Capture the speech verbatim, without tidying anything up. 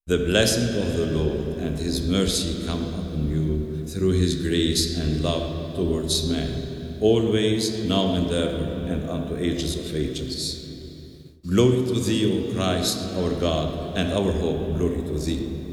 The blessing of the Lord and his mercy come upon you through his grace and love towards man, always, now and ever, and unto ages of ages. Glory to thee, O Christ, our God, and our hope, glory to thee.